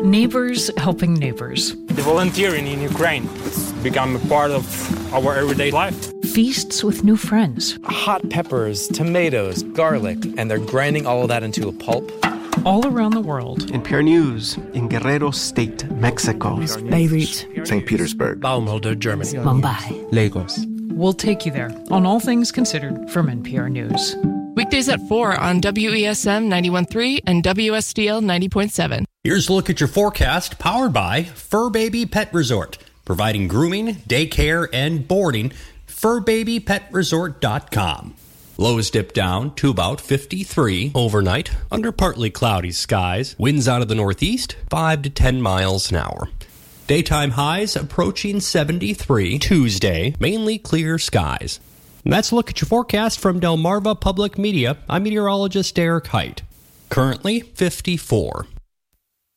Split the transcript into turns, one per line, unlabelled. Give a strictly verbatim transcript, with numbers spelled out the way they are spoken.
Neighbors helping neighbors.
The volunteering in Ukraine, it's become a part of our everyday life.
Feasts with new friends.
Hot peppers, tomatoes, garlic, and they're grinding all of that into a pulp.
All around the world.
N P R News in Guerrero State, Mexico.
Beirut.
Saint Petersburg.
Baumholder, Germany.
Mumbai.
Lagos.
We'll take you there on All Things Considered from N P R News.
Weekdays at four on W E S M ninety-one point three and W S D L ninety point seven.
Here's a look at your forecast, powered by Fur Baby Pet Resort, providing grooming, daycare, and boarding. fur baby pet resort dot com. Lows dip down to about fifty-three overnight under partly cloudy skies. Winds out of the northeast, five to ten miles an hour. Daytime highs approaching seventy-three. Tuesday, mainly clear skies. And that's a look at your forecast from Delmarva Public Media. I'm meteorologist Derek Height. Currently fifty-four.